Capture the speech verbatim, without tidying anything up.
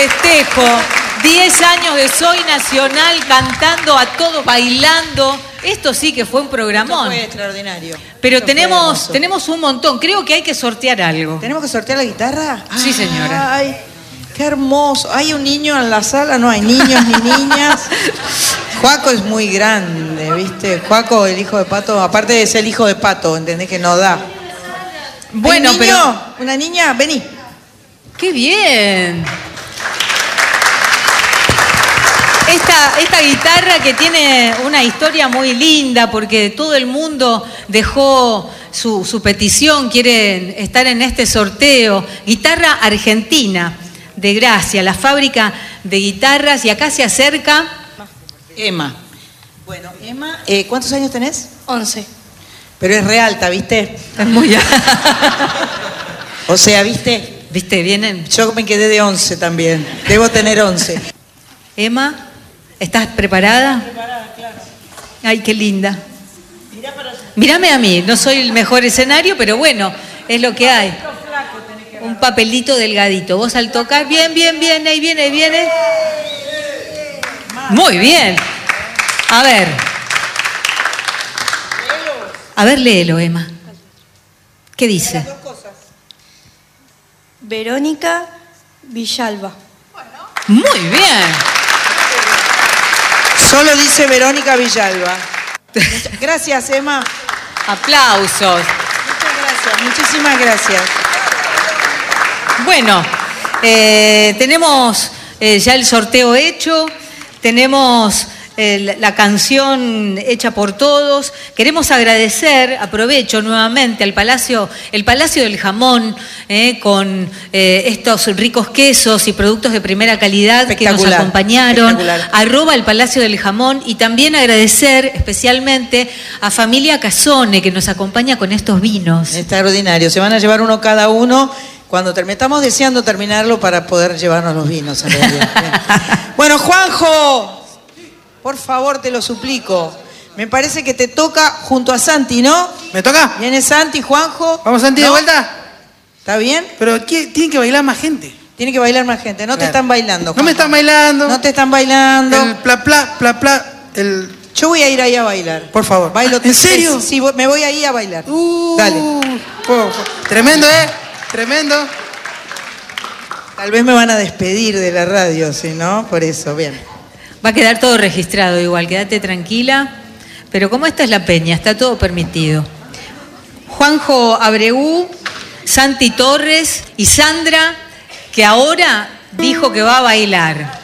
festejo. diez años de Soy Nacional, cantando a todos, bailando. Esto sí que fue un programón. Esto fue extraordinario. Pero Esto tenemos, tenemos un montón. Creo que hay que sortear algo. ¿Tenemos que sortear la guitarra? Sí, señora. Ay, qué hermoso. ¿Hay un niño en la sala? No hay niños ni niñas. Juaco es muy grande, ¿viste? Juaco, el hijo de Pato, aparte de ser el hijo de Pato, ¿entendés que no da? Bueno, ¿Hay un pero... niño? ¿Una niña? Vení. ¡Qué bien! Esta, esta guitarra que tiene una historia muy linda porque todo el mundo dejó su, su petición, quieren estar en este sorteo. Guitarra argentina de Gracia, la fábrica de guitarras, y acá se acerca... Emma. Bueno, Emma, eh, ¿cuántos años tenés? once. Pero es re alta, ¿viste? Es muy... O sea, ¿viste? ¿Viste? Vienen... Yo me quedé de once también. Debo tener once. Emma, ¿estás preparada? Preparada, claro. Ay, qué linda. Mirá para... Mírame a mí, no soy el mejor escenario, pero bueno, es lo que hay. Un papelito delgadito. Vos al tocar, bien, bien, bien, ahí viene, ahí viene. Muy bien. A ver. A ver, léelo, Emma. ¿Qué dice? Verónica Villalba. Muy bien. Solo dice Verónica Villalba. Gracias, Emma. Aplausos. Muchas gracias, muchísimas gracias. Bueno, eh, tenemos eh, ya el sorteo hecho, tenemos eh, la canción hecha por todos. Queremos agradecer, aprovecho nuevamente, al Palacio, el Palacio del Jamón, eh, con eh, estos ricos quesos y productos de primera calidad que nos acompañaron, arroba el Palacio del Jamón, y también agradecer especialmente a Familia Casone, que nos acompaña con estos vinos. Extraordinario, se van a llevar uno cada uno. Cuando termine, estamos deseando terminarlo para poder llevarnos los vinos, en realidad. Bueno, Juanjo, por favor, te lo suplico. Me parece que te toca junto a Santi, ¿no? ¿Me toca? Viene Santi, Juanjo. ¿Vamos, Santi, ¿no? de vuelta? ¿Está bien? Pero ¿qué? Tiene que bailar más gente. Tiene que bailar más gente. No Claro. te están bailando, Juanjo. No me están bailando. No te están bailando. El pla, pla, pla, pla, el... Yo voy a ir ahí a bailar. Por favor. Bailo. ¿En serio? Sí, voy- me voy ahí a bailar. Uh, Dale. po, po. Tremendo, ¿eh? Tremendo. Tal vez me van a despedir de la radio, si no, por eso, bien. Va a quedar todo registrado igual, quédate tranquila. Pero como esta es la peña, está todo permitido. Juanjo Abreu, Santi Torres y Sandra, que ahora dijo que va a bailar.